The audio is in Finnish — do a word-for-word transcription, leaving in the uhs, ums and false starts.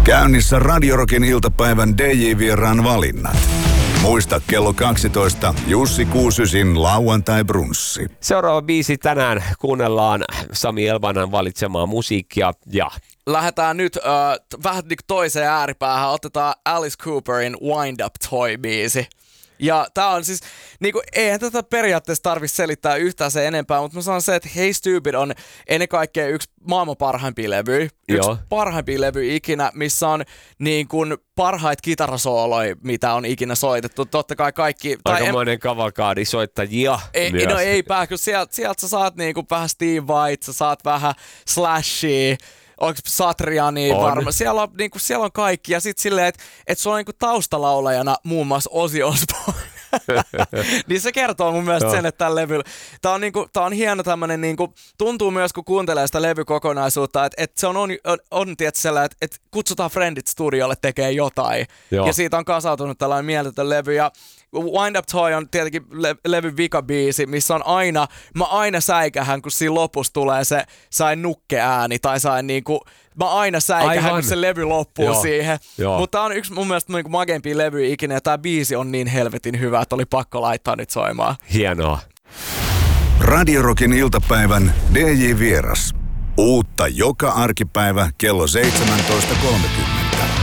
Käynnissä Radio Rockin iltapäivän D J-vieraan valinnat. Muista kello kaksitoista Jussi Kuusysin lauantai-brunssi. Seuraava biisi tänään kuunnellaan Sami Elbanan valitsemaa musiikkia ja lähdetään nyt uh, vähän niin kuin toiseen ääripäähän. Otetaan Alice Cooperin Wind Up Toy-biisi. Ja tää on siis, niinku, eihän tätä periaatteessa tarvitse selittää yhtään se enempää, mutta mä sanon se, että Hey Stupid on ennen kaikkea yksi maailman parhaimpia levyjä. Yksi Joo. parhaimpia levyjä ikinä, missä on niin kuin parhaita kitarasooloja, mitä on ikinä soitettu. Totta kai kaikki... aikamoinen kavalkaadi soittajia ei, myös. No eipä, kun sieltä sielt sä saat niinku vähän Steve White, sä saat vähän Slashia, onko Satriani varma? Siellä on, niinku, siellä on kaikki. Ja sit silleen, että et sulla on niinku taustalaulajana muun muassa Ozzy Osbourne. Niin se kertoo mun mielestä sen, että tällä levyllä. Tää on, niinku, tää on hieno tämmönen, niinku, tuntuu myös kun kuuntelee sitä levykokonaisuutta, että et se on, on, on, on tietysti sellainen, että et kutsutaan friendit studiolle tekee jotain. Joo. Ja siitä on kasautunut tällainen mieletön levy. Ja Wind Up Toy on tietenkin le- levyn vikabiisi, missä on aina, mä aina säikähän, kun siinä lopussa tulee se sain nukkeääni tai sain niinku, mä aina säikähän, Aivan. kun se levy loppuu Joo. siihen. Mutta tää on yksi mun mielestä niinku mageimpia levyjä ikinä ja tää biisi on niin helvetin hyvä, että oli pakko laittaa nyt soimaan. Hienoa. Radio Rockin iltapäivän D J-vieras. Uutta joka arkipäivä kello seitsemäntoista kolmekymmentä.